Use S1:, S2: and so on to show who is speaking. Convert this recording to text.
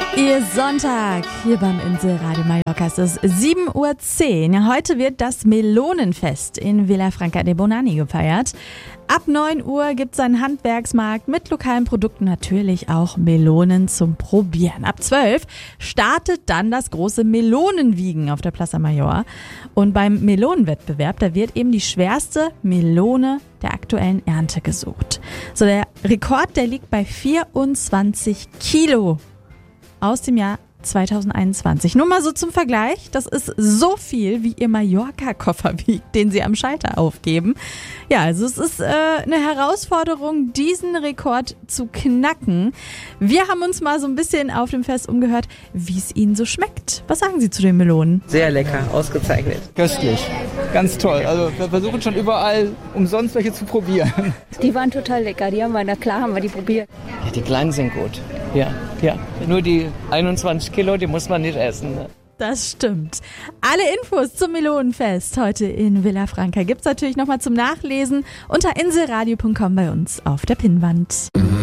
S1: Ihr Sonntag hier beim Inselradio Mallorca. Es ist 7:10 Uhr. Heute wird das Melonenfest in Vilafranca de Bonany gefeiert. Ab 9 Uhr gibt es einen Handwerksmarkt mit lokalen Produkten, natürlich auch Melonen zum Probieren. Ab 12 startet dann das große Melonenwiegen auf der Plaza Mayor. Und beim Melonenwettbewerb, da wird eben die schwerste Melone der aktuellen Ernte gesucht. So, der Rekord, der liegt bei 24 Kilo aus dem Jahr 2021. Nur mal so zum Vergleich, das ist so viel, wie ihr Mallorca-Koffer wiegt, den sie am Schalter aufgeben. Ja, also es ist eine Herausforderung, diesen Rekord zu knacken. Wir haben uns mal so ein bisschen auf dem Fest umgehört, wie es ihnen so schmeckt. Was sagen Sie zu den Melonen?
S2: Sehr lecker, ausgezeichnet.
S3: Köstlich, ganz toll. Also wir versuchen schon überall umsonst welche zu probieren.
S4: Die waren total lecker, haben wir die probiert.
S2: Ja, die kleinen sind gut. Ja. Nur die 21 Kilo, die muss man nicht essen. Ne?
S1: Das stimmt. Alle Infos zum Melonenfest heute in Vilafranca gibt's natürlich nochmal zum Nachlesen unter inselradio.com bei uns auf der Pinnwand.